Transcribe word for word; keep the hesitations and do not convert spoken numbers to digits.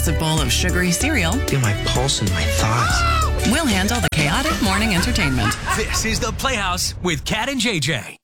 massive bowl of sugary cereal. Feel my pulse in my thighs. We'll handle the chaotic morning entertainment. This is The Playhouse with Kat and J J.